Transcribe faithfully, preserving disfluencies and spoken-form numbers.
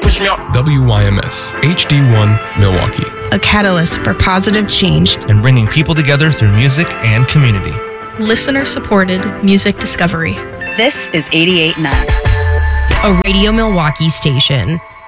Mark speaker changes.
Speaker 1: push me up.
Speaker 2: W Y M S, H D one, Milwaukee.
Speaker 3: A catalyst for positive change
Speaker 4: and bringing people together through music and community.
Speaker 3: Listener-supported music discovery.
Speaker 5: This is eighty-eight point nine.
Speaker 6: A Radio Milwaukee station.